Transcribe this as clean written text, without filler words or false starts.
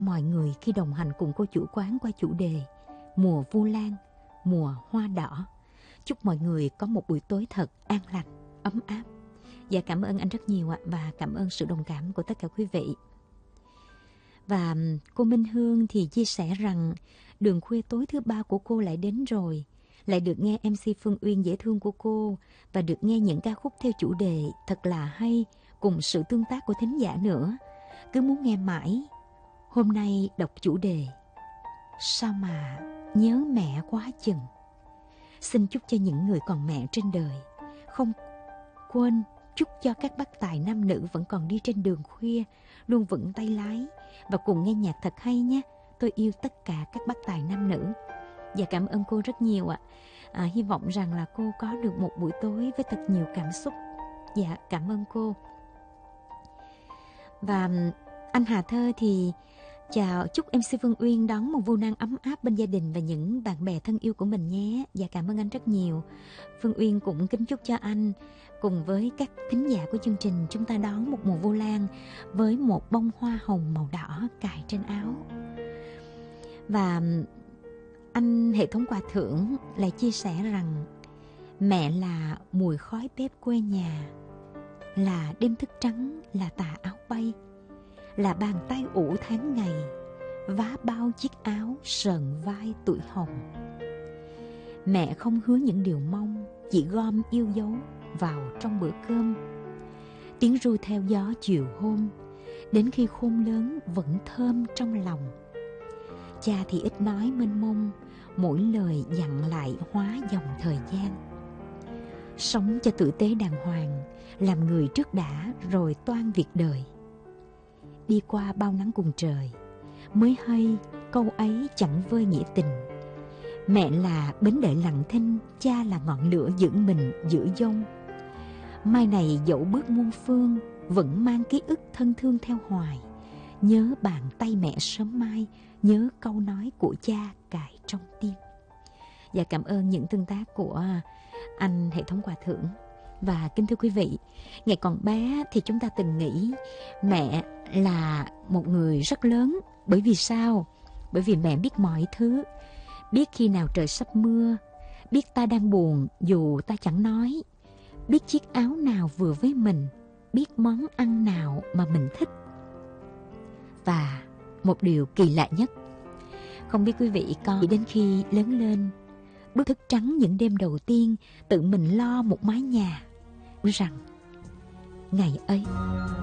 mọi người khi đồng hành cùng cô chủ quán qua chủ đề mùa vu lan, mùa hoa đỏ. Chúc mọi người có một buổi tối thật an lành, ấm áp. Và cảm ơn anh rất nhiều ạ, và cảm ơn sự đồng cảm của tất cả quý vị. Và cô Minh Hương thì chia sẻ rằng đường khuya tối thứ 3 của cô lại đến rồi. Lại được nghe MC Phương Uyên dễ thương của cô và được nghe những ca khúc theo chủ đề thật là hay, cùng sự tương tác của thính giả nữa. Cứ muốn nghe mãi. Hôm nay đọc chủ đề sao mà nhớ mẹ quá chừng. Xin chúc cho những người còn mẹ trên đời, không quên chúc cho các bác tài nam nữ vẫn còn đi trên đường khuya luôn vững tay lái và cùng nghe nhạc thật hay nhé. Tôi yêu tất cả các bác tài nam nữ. Và cảm ơn cô rất nhiều ạ. Hy vọng rằng là cô có được một buổi tối với thật nhiều cảm xúc. Dạ, cảm ơn cô. Và anh Hà Thơ thì chào, chúc MC Phương Uyên đón một vu lan ấm áp bên gia đình và những bạn bè thân yêu của mình nhé. Và cảm ơn anh rất nhiều. Phương Uyên cũng kính chúc cho anh cùng với các thính giả của chương trình chúng ta đón một mùa vu lan với một bông hoa hồng màu đỏ cài trên áo. Và anh hệ thống quà thưởng lại chia sẻ rằng mẹ là mùi khói bếp quê nhà, là đêm thức trắng, là tà áo bay, là bàn tay ủ tháng ngày, vá bao chiếc áo sờn vai tuổi hồng. Mẹ không hứa những điều mong, chỉ gom yêu dấu vào trong bữa cơm. Tiếng ru theo gió chiều hôm, đến khi khôn lớn vẫn thơm trong lòng. Cha thì ít nói mênh mông, mỗi lời dặn lại hóa dòng thời gian. Sống cho tử tế đàng hoàng, làm người trước đã rồi toan việc đời. Đi qua bao nắng cùng trời, mới hay câu ấy chẳng vơi nghĩa tình. Mẹ là bến đợi lặng thinh, cha là ngọn lửa giữ mình giữa dông. Mai này dẫu bước muôn phương, vẫn mang ký ức thân thương theo hoài. Nhớ bàn tay mẹ sớm mai, nhớ câu nói của cha cài trong tim. Và cảm ơn những tương tác của anh hệ thống quà thưởng. Và kính thưa quý vị, ngày còn bé thì chúng ta từng nghĩ mẹ là một người rất lớn. Bởi vì sao? Bởi vì mẹ biết mọi thứ. Biết khi nào trời sắp mưa, biết ta đang buồn dù ta chẳng nói, biết chiếc áo nào vừa với mình, biết món ăn nào mà mình thích. Và một điều kỳ lạ nhất, không biết quý vị có đến khi lớn lên, bức thức trắng những đêm đầu tiên, tự mình lo một mái nhà, rằng ngày ấy